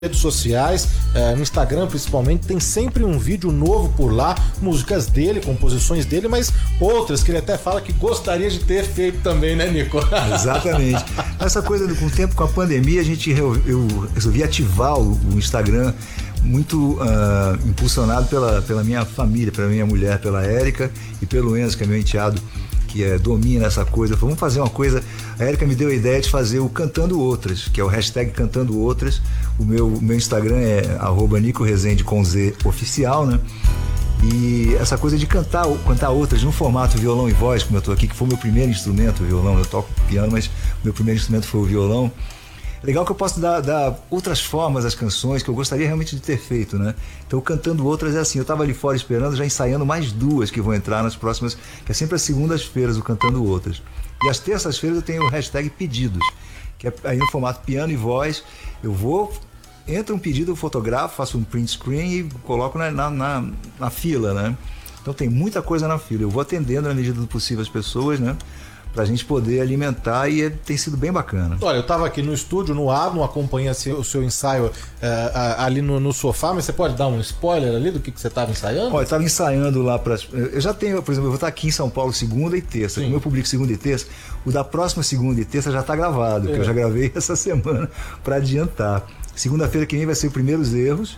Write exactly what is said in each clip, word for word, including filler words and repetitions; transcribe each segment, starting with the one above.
redes sociais, é, no Instagram principalmente, tem sempre um vídeo novo por lá, músicas dele, composições dele, mas outras que ele até fala que gostaria de ter feito também, né, Nico? Exatamente. Essa coisa, com o tempo, com a pandemia, a gente eu resolvi ativar o, o Instagram, muito uh, impulsionado pela, pela minha família, pela minha mulher, pela Érica e pelo Enzo, que é meu enteado, que é, domina essa coisa. Vamos fazer uma coisa. A Érica me deu a ideia de fazer o Cantando Outras, que é o hashtag Cantando Outras. O meu, meu Instagram é arroba Nico Rezende com Z oficial, né? E essa coisa de cantar, cantar outras no formato violão e voz, como eu tô aqui, que foi o meu primeiro instrumento, o violão. Eu toco piano, mas meu primeiro instrumento foi o violão. Legal que eu posso dar, dar outras formas às canções que eu gostaria realmente de ter feito, né? Então, Cantando Outras é assim, eu estava ali fora esperando, já ensaiando mais duas que vão entrar nas próximas, que é sempre às segundas-feiras o Cantando Outras. E às terças-feiras eu tenho o hashtag Pedidos, que é aí no formato piano e voz. Eu vou, entra um pedido, eu fotografo, faço um print screen e coloco na, na, na, na fila, né? Então tem muita coisa na fila, eu vou atendendo na medida do possível as pessoas, né? Pra gente poder alimentar, e tem sido bem bacana. Olha, eu tava aqui no estúdio, no ar, não acompanha o seu ensaio é, ali no, no sofá, mas você pode dar um spoiler ali do que, que você tava ensaiando? Olha, eu tava ensaiando lá para. Eu já tenho, por exemplo, eu vou estar aqui em São Paulo segunda e terça. Sim. Como eu publico segunda e terça, o da próxima segunda e terça já tá gravado, é. que eu já gravei essa semana para adiantar. Segunda-feira que vem vai ser o Primeiros Erros,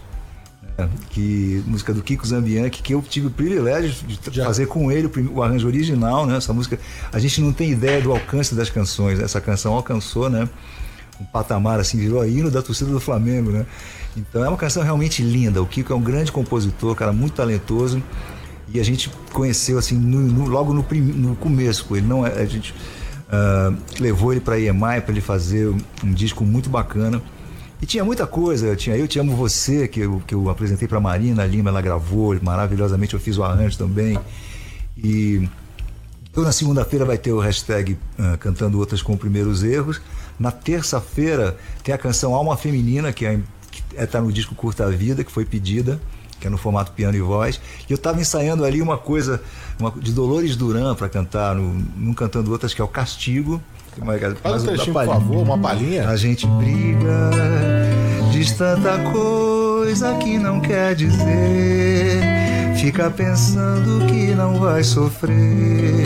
que música do Kiko Zambianchi, que eu tive o privilégio de Já. fazer com ele o, o arranjo original, né? Essa música, a gente não tem ideia do alcance das canções, né? Essa canção alcançou, né, um patamar assim, virou a hino da torcida do Flamengo, né? Então é uma canção realmente linda. O Kiko é um grande compositor, cara, muito talentoso, e a gente conheceu assim no, no, logo no, prim, no começo. Ele não é, a gente uh, levou ele para E M I para ele fazer um, um disco muito bacana. E tinha muita coisa, tinha Eu Te Amo Você, que eu, que eu apresentei para Marina Lima, ela gravou maravilhosamente, eu fiz o arranjo também. E então, na segunda-feira vai ter o hashtag uh, Cantando Outras com Primeiros Erros. Na terça-feira tem a canção Alma Feminina, que é, é, tá no disco Curta a Vida, que foi pedida, que é no formato piano e voz. E eu estava ensaiando ali uma coisa uma, de Dolores Duran para cantar, no, num Cantando Outras, que é o Castigo. Faz um trechinho, por favor, uma palhinha. A gente briga, diz tanta coisa que não quer dizer, fica pensando que não vai sofrer.